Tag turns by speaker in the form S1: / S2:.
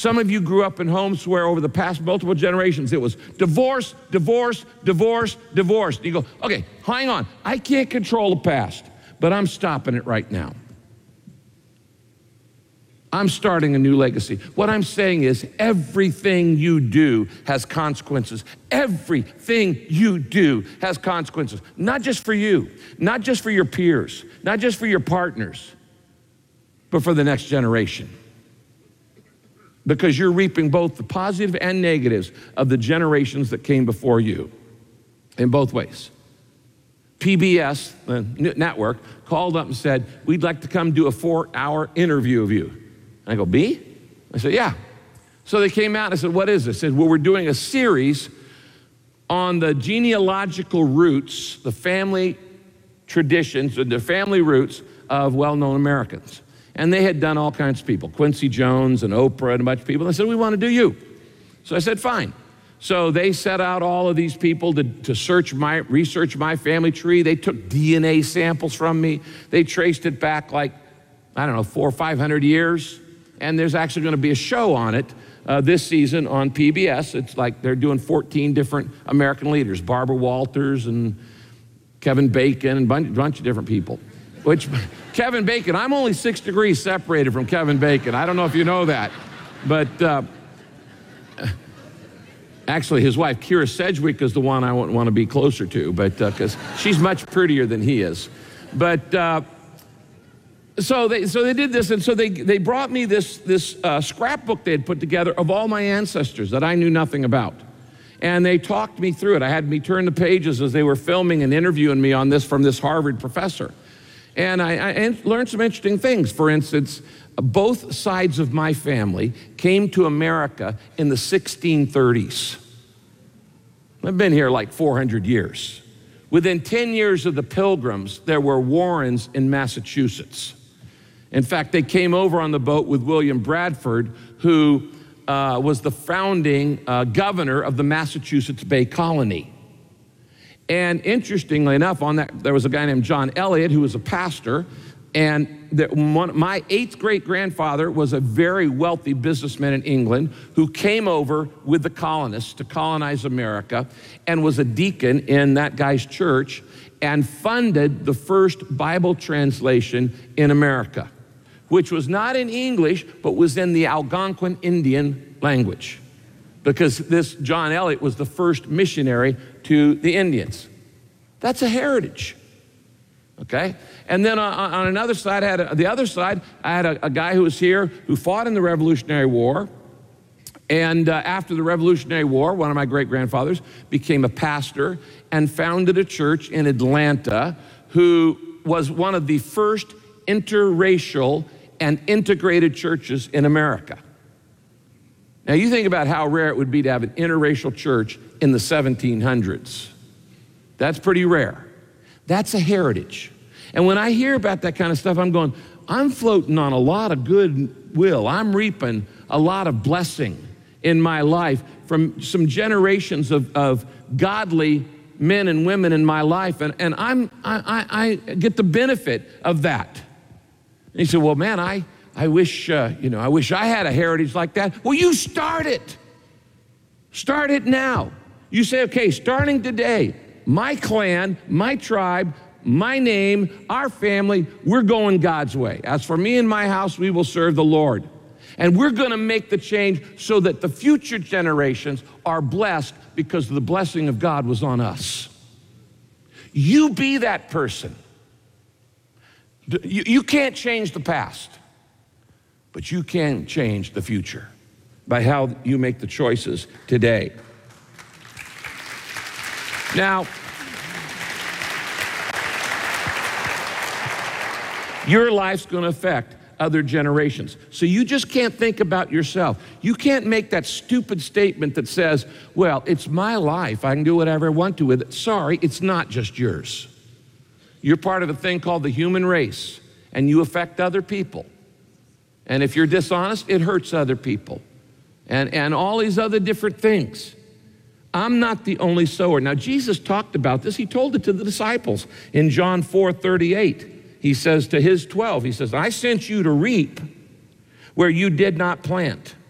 S1: Some of you grew up in homes where over the past multiple generations, it was divorce, divorce, divorce, divorce. You go, okay, hang on. I can't control the past, but I'm stopping it right now. I'm starting a new legacy. What I'm saying is everything you do has consequences. Everything you do has consequences. Not just for you, not just for your peers, not just for your partners, but for the next generation. Because you're reaping both the positive and negatives of the generations that came before you in both ways. PBS, the network, called up and said, we'd like to come do a 4-hour interview of you. And I go, B? I said, yeah. So they came out and I said, what is this? I said, well, we're doing a series on the genealogical roots, the family traditions, the family roots of well-known Americans. And they had done all kinds of people, Quincy Jones and Oprah and a bunch of people. And I said, we want to do you. So I said, fine. So they set out all of these people to research my family tree. They took DNA samples from me. They traced it back like, I don't know, 400 or 500 years. And there's actually going to be a show on it this season on PBS. It's like they're doing 14 different American leaders, Barbara Walters and Kevin Bacon and a bunch of different people. Which, Kevin Bacon, I'm only 6 degrees separated from Kevin Bacon. I don't know if you know that. But actually, his wife, Kira Sedgwick, is the one I want to be closer to, but because she's much prettier than he is. But so they did this, and so they brought me this scrapbook they had put together of all my ancestors that I knew nothing about. And they talked me through it. I had me turn the pages as they were filming and interviewing me on this from this Harvard professor. And I learned some interesting things. For instance, both sides of my family came to America in the 1630s. I've been here like 400 years. Within 10 years of the Pilgrims, there were Warrens in Massachusetts. In fact, they came over on the boat with William Bradford, who was the founding governor of the Massachusetts Bay Colony. And interestingly enough, on that, there was a guy named John Eliot who was a pastor, and my 8th great-grandfather was a very wealthy businessman in England who came over with the colonists to colonize America and was a deacon in that guy's church and funded the first Bible translation in America, which was not in English, but was in the Algonquin Indian language, because this John Eliot was the first missionary to the Indians. That's a heritage, okay? And then on another side, I had a guy who was here who fought in the Revolutionary War. And after the Revolutionary War, one of my great-grandfathers became a pastor and founded a church in Atlanta, who was one of the first interracial and integrated churches in America. Now, you think about how rare it would be to have an interracial church in the 1700s. That's pretty rare. That's a heritage. And when I hear about that kind of stuff, I'm going, I'm floating on a lot of goodwill. I'm reaping a lot of blessing in my life from some generations of godly men and women in my life, and I get the benefit of that. And he said, well, man, I wish I had a heritage like that. Well, you start it. Start it now. You say, okay, starting today, my clan, my tribe, my name, our family, we're going God's way. As for me and my house, we will serve the Lord. And we're going to make the change so that the future generations are blessed because the blessing of God was on us. You be that person. You can't change the past, but you can change the future by how you make the choices today. Now, your life's going to affect other generations. So you just can't think about yourself. You can't make that stupid statement that says, well, it's my life. I can do whatever I want to with it. Sorry, it's not just yours. You're part of a thing called the human race, and you affect other people. And if you're dishonest, it hurts other people. And all these other different things. I'm not the only sower. Now, Jesus talked about this. He told it to the disciples in John 4:38. He says to his 12, he says, I sent you to reap where you did not plant.